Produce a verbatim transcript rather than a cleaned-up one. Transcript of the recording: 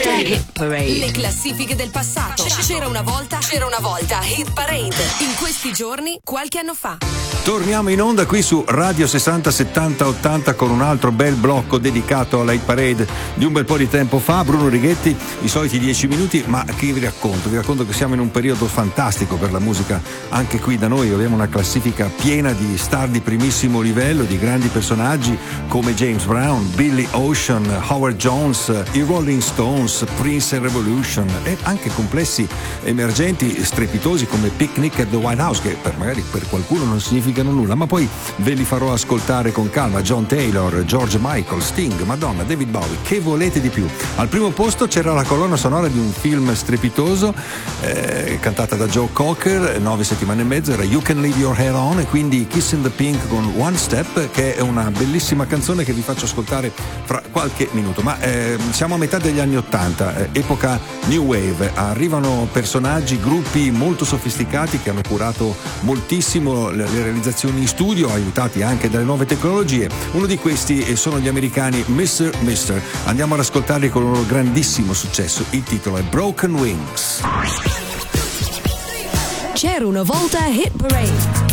volta Hit Parade. Le classifiche del passato. C'era una volta, c'era una volta Hit Parade. In questi giorni, qualche anno fa. Torniamo in onda qui su Radio sessanta settanta ottanta con un altro bel blocco dedicato alla Hit Parade di un bel po' di tempo fa. Bruno Righetti, i soliti dieci minuti, ma che vi racconto? Vi racconto che siamo in un periodo fantastico per la musica anche qui da noi. Abbiamo una classifica piena di star di primissimo livello, di grandi personaggi come James Brown, Billy Ocean, Howard Jones, i Rolling Stones, Prince and Revolution, e anche complessi emergenti strepitosi come Picnic at the White House, che per, magari per qualcuno non significano nulla, ma poi ve li farò ascoltare con calma. John Taylor, George Michael, Sting, Madonna, David Bowie, che volete di più? Al primo posto c'era la colonna sonora di un film strepitoso eh, cantata da Joe Cocker, nove settimane e mezzo, era You Can Leave Your Hair On, e quindi Kiss in the Pink con One Step, che è una bellissima canzone che vi faccio ascoltare fra qualche minuto. Ma eh, siamo a metà degli anni ottanta, eh, epoca New Wave, arrivano personaggi, gruppi molto sofisticati che hanno curato moltissimo le, le realizzazioni in studio, aiutati anche dalle nuove tecnologie. Uno di questi sono gli americani mister mister. Andiamo ad ascoltarli con il loro grandissimo successo. Il titolo è Broken Wings. C'era una volta Hit Parade.